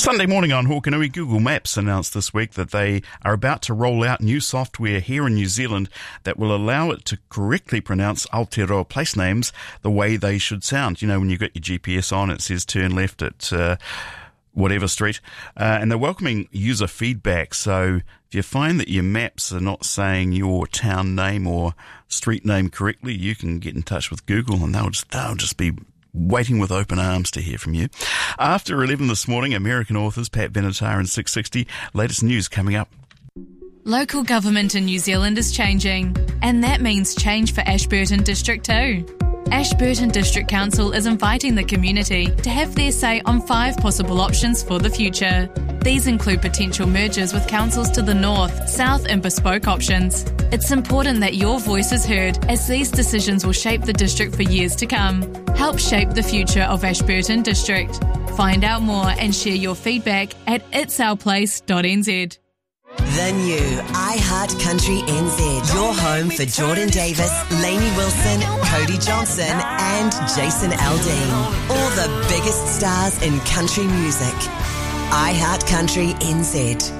Sunday morning on Hawkanui, Google Maps announced this week that they are about to roll out new software here in New Zealand that will allow it to correctly pronounce Aotearoa place names the way they should sound. You know, when you got your GPS on, it says turn left at whatever street. And they're welcoming user feedback. So if you find that your maps are not saying your town name or street name correctly, you can get in touch with Google and they'll just be waiting with open arms to hear from you. After 11 this morning, American authors Pat Benatar and 660. Latest news coming up. Local government in New Zealand is changing, and that means change for Ashburton District too. Ashburton District Council is inviting the community to have their say on 5 possible options for the future. These include potential mergers with councils to the north, south and bespoke options. It's important that your voice is heard as these decisions will shape the district for years to come. Help shape the future of Ashburton District. Find out more and share your feedback at itsourplace.nz. The new iHeart Country NZ. Your home for Jordan Davis, Lainey Wilson, Cody Johnson and Jason Aldean. All the biggest stars in country music. iHeart Country NZ.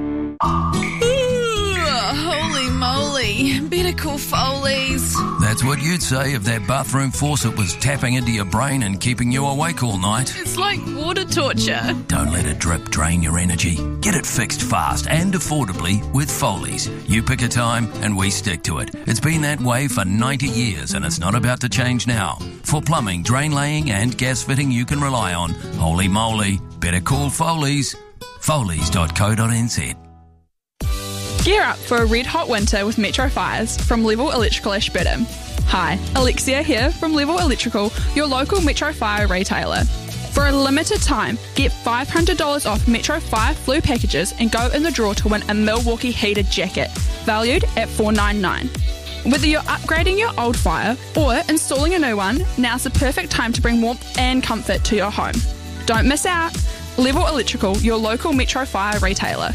Holy moly. Better call Foley's. That's what you'd say if that bathroom faucet was tapping into your brain and keeping you awake all night. It's like water torture. Don't let a drip drain your energy. Get it fixed fast and affordably with Foley's. You pick a time and we stick to it. It's been that way for 90 years and it's not about to change now. For plumbing, drain laying and gas fitting you can rely on. Holy moly. Better call Foley's. Foley's.co.nz. Gear up for a red-hot winter with Metro Fires from Level Electrical Ashburton. Hi, Alexia here from Level Electrical, your local Metro Fire retailer. For a limited time, get $500 off Metro Fire Flu packages and go in the draw to win a Milwaukee heated jacket, valued at $499. Whether you're upgrading your old fire or installing a new one, now's the perfect time to bring warmth and comfort to your home. Don't miss out. Level Electrical, your local Metro Fire retailer.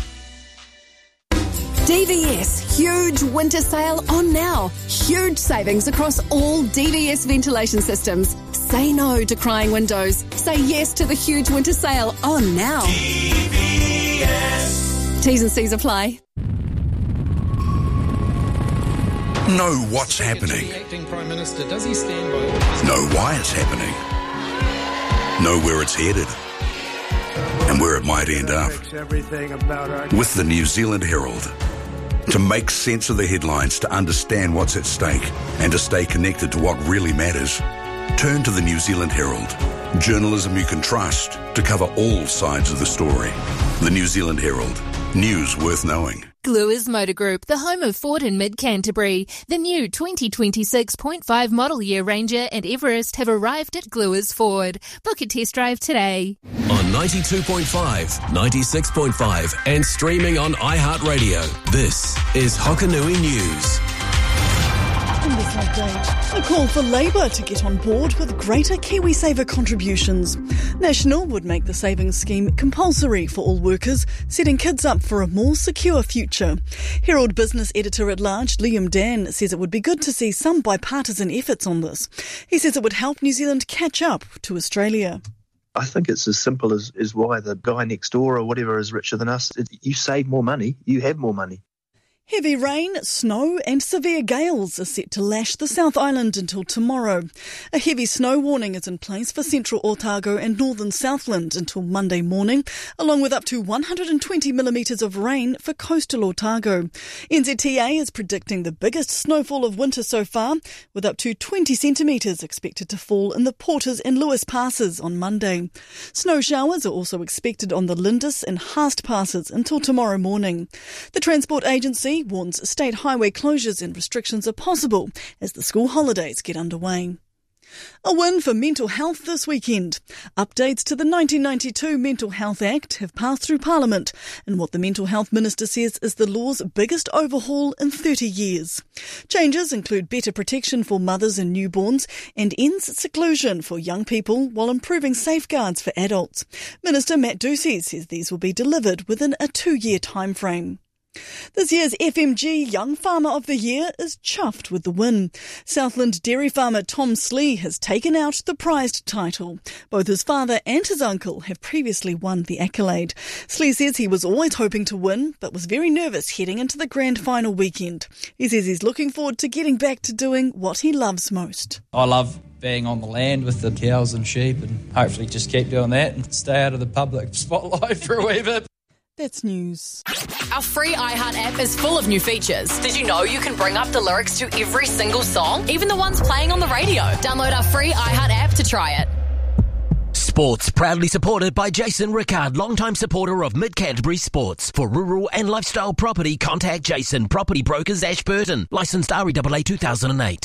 DVS, huge winter sale on now. Huge savings across all DVS ventilation systems. Say no to crying windows. Say yes to the huge winter sale on now. DVS. T's and C's apply. Know what's happening. Know why it's happening. Know where it's headed. And where it might end up. With the New Zealand Herald. To make sense of the headlines, to understand what's at stake, and to stay connected to what really matters, turn to the New Zealand Herald. Journalism you can trust to cover all sides of the story. The New Zealand Herald. News worth knowing. Gluers Motor Group, the home of Ford in Mid-Canterbury. The new 2026.5 model year Ranger and Everest have arrived at Gluers Ford. Book a test drive today. On 92.5, 96.5 and streaming on iHeartRadio. This is Hokanui News. In this update, a call for Labour to get on board with greater KiwiSaver contributions. National would make the savings scheme compulsory for all workers, setting kids up for a more secure future. Herald Business Editor-at-Large Liam Dan says it would be good to see some bipartisan efforts on this. He says it would help New Zealand catch up to Australia. I think it's as simple as why the guy next door or whatever is richer than us. You save more money, you have more money. Heavy rain, snow and severe gales are set to lash the South Island until tomorrow. A heavy snow warning is in place for central Otago and northern Southland until Monday morning, along with up to 120 millimetres of rain for coastal Otago. NZTA is predicting the biggest snowfall of winter so far, with up to 20 centimetres expected to fall in the Porters and Lewis passes on Monday. Snow showers are also expected on the Lindis and Haast passes until tomorrow morning. The Transport Agency warns state highway closures and restrictions are possible as the school holidays get underway. A win for mental health this weekend. Updates to the 1992 Mental Health Act have passed through Parliament, and what the Mental Health Minister says is the law's biggest overhaul in 30 years. Changes include better protection for mothers and newborns and ends seclusion for young people while improving safeguards for adults. Minister Matt Ducey says these will be delivered within a 2-year timeframe. This year's FMG Young Farmer of the Year is chuffed with the win. Southland dairy farmer Tom Slee has taken out the prized title. Both his father and his uncle have previously won the accolade. Slee says he was always hoping to win, but was very nervous heading into the grand final weekend. He says he's looking forward to getting back to doing what he loves most. I love being on the land with the cows and sheep, and hopefully just keep doing that and stay out of the public spotlight for a wee bit. That's news. Our free iHeart app is full of new features. Did you know you can bring up the lyrics to every single song, even the ones playing on the radio? Download our free iHeart app to try it. Sports proudly supported by Jason Rickard, longtime supporter of Mid-Canterbury Sports. For rural and lifestyle property, contact Jason, Property Brokers, Ashburton. Licensed REAA 2008.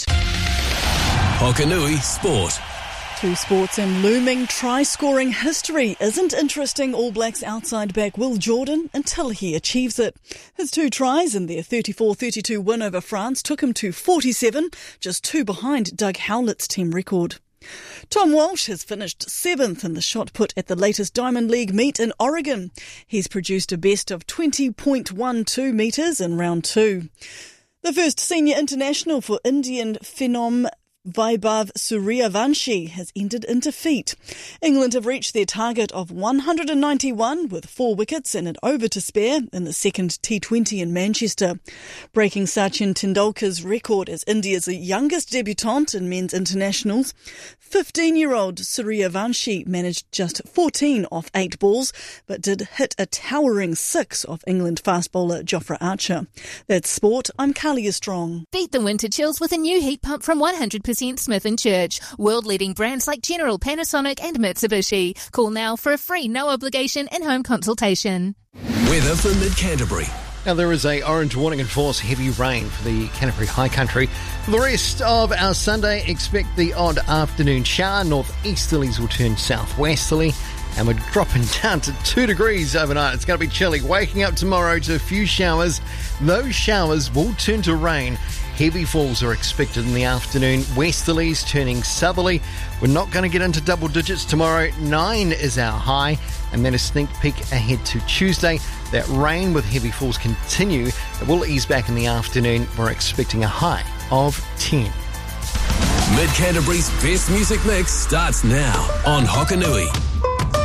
Hokanui Sport. To sports, and looming try-scoring history isn't interesting All Blacks outside back Will Jordan until he achieves it. His 2 tries in their 34-32 win over France took him to 47, just 2 behind Doug Howlett's team record. Tom Walsh has finished 7th in the shot put at the latest Diamond League meet in Oregon. He's produced a best of 20.12 metres in round 2. The first senior international for Indian phenom Vaibhav Suryavanshi has ended in defeat. England have reached their target of 191 with 4 wickets and an over to spare in the second T20 in Manchester, breaking Sachin Tendulkar's record as India's youngest debutant in men's internationals. 15-year-old Suryavanshi managed just 14 off 8 balls, but did hit a towering 6 off England fast bowler Jofra Archer. That's sport. I'm Kalia Strong. Beat the winter chills with a new heat pump from 100% Smith & Church. World-leading brands like General, Panasonic and Mitsubishi. Call now for a free no-obligation in-home consultation. Weather for Mid-Canterbury. Now, there is a orange warning and force heavy rain for the Canterbury High Country. For the rest of our Sunday, expect the odd afternoon shower. Northeasterlies will turn southwesterly, and we're dropping down to 2 degrees overnight. It's going to be chilly. Waking up tomorrow to a few showers. Those showers will turn to rain. Heavy falls are expected in the afternoon. Westerlies turning southerly. We're not going to get into double digits tomorrow. 9 is our high. And then a sneak peek ahead to Tuesday. That rain with heavy falls continue. It will ease back in the afternoon. We're expecting a high of 10. Mid-Canterbury's best music mix starts now on Hokanui.